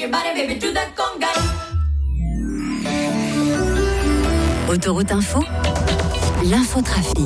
everybody, baby, do that conga. Autoroute Info, l'infotrafic.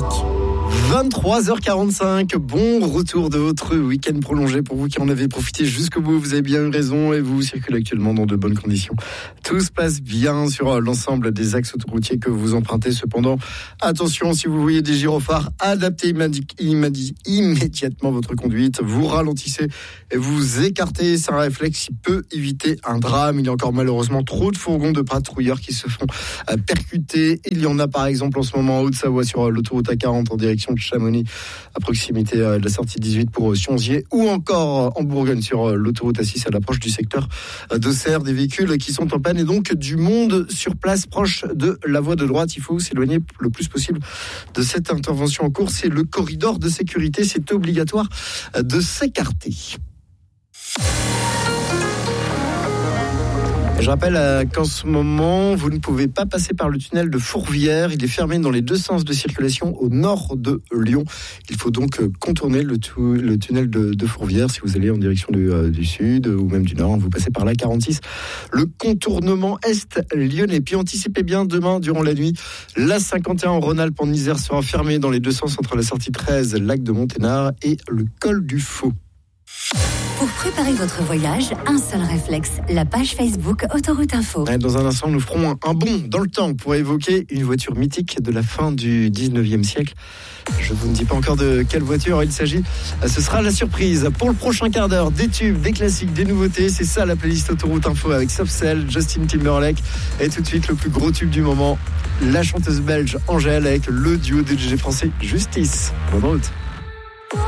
23h45, bon retour de votre week-end prolongé pour vous qui en avez profité jusqu'au bout. Vous avez bien eu raison et vous circulez actuellement dans de bonnes conditions. Tout se passe bien sur l'ensemble des axes autoroutiers que vous empruntez. Cependant, attention, si vous voyez des gyrophares, adaptez immédiatement votre conduite. Vous ralentissez et vous écartez. C'est un réflexe qui peut éviter un drame. Il y a encore malheureusement trop de fourgons de patrouilleurs qui se font percuter. Il y en a par exemple en ce moment en Haute-Savoie sur l'autoroute A40 en direction de Chamonix, à proximité de la sortie 18 pour Sionzier, ou encore en Bourgogne sur l'autoroute A6 à l'approche du secteur d'Auxerre, des véhicules qui sont en panne et donc du monde sur place proche de la voie de droite. Il faut s'éloigner le plus possible de cette intervention en cours. C'est le corridor de sécurité, c'est obligatoire de s'écarter. Je rappelle qu'en ce moment, vous ne pouvez pas passer par le tunnel de Fourvière. Il est fermé dans les deux sens de circulation au nord de Lyon. Il faut donc contourner le tunnel de Fourvière si vous allez en direction du sud ou même du nord. Vous passez par la 46. Le contournement est lyonnais. Puis anticipez bien, demain, durant la nuit, la 51 en Rhône-Alpes en Isère sera fermée dans les deux sens entre la sortie 13, lac de Monténard et le col du Faux. Pour préparer votre voyage, un seul réflexe, la page Facebook Autoroute Info. Dans un instant, nous ferons un bond dans le temps pour évoquer une voiture mythique de la fin du 19e siècle. Je ne vous dis pas encore de quelle voiture il s'agit. Ce sera la surprise. Pour le prochain quart d'heure, des tubes, des classiques, des nouveautés. C'est ça la playlist Autoroute Info avec Soft Cell, Justin Timberlake. Et tout de suite, le plus gros tube du moment, la chanteuse belge Angèle avec le duo de DJ français Justice. Bonne route.